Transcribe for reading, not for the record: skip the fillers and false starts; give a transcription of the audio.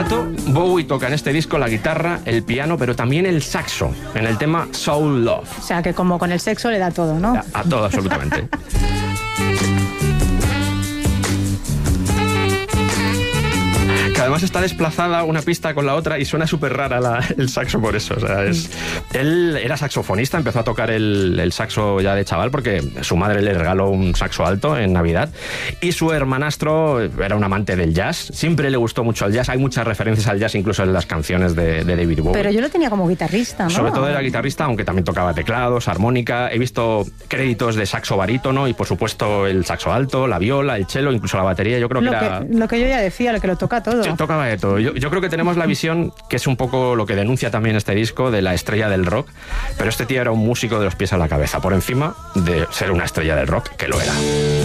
Dato, Bowie toca en este disco la guitarra, el piano, pero también el saxo, en el tema Soul Love. O sea, que como con el sexo le da todo, ¿no? A todo, absolutamente. Que además está desplazada una pista con la otra y suena súper rara el saxo por eso. O sea, él era saxofonista, empezó a tocar el saxo ya de chaval porque su madre le regaló un saxo alto en Navidad y su hermanastro era un amante del jazz. Siempre le gustó mucho el jazz. Hay muchas referencias al jazz incluso en las canciones de David Bowie. Pero yo lo tenía como guitarrista, ¿no? Sobre todo era guitarrista, aunque también tocaba teclados, armónica. He visto créditos de saxo barítono y por supuesto el saxo alto, la viola, el cello, incluso la batería. Yo creo que era... Lo que yo ya decía, lo que lo toca todo. Sí, tocaba de todo. Yo creo que tenemos la visión, que es un poco lo que denuncia también este disco, de la estrella del rock, pero este tío era un músico de los pies a la cabeza, por encima de ser una estrella del rock, que lo era.